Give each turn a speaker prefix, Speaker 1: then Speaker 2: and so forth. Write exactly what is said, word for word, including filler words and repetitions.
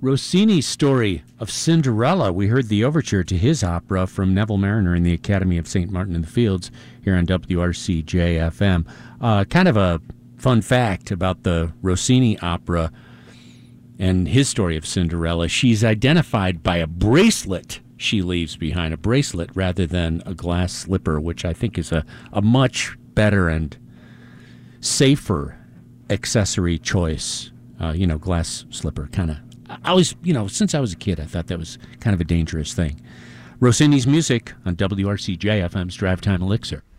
Speaker 1: Rossini's story of Cinderella. We heard the overture to his opera from Neville Mariner in the Academy of Saint Martin in the Fields here on W R C J F M. Uh, kind of a fun fact about the Rossini opera and his story of Cinderella. She's identified by a bracelet she leaves behind, a bracelet rather than a glass slipper, which I think is a, a much better and safer accessory choice. Uh, you know, glass slipper kind of. I always, you know, since I was a kid, I thought that was kind of a dangerous thing. Rossini's music on W R C J F M's Drive Time Elixir.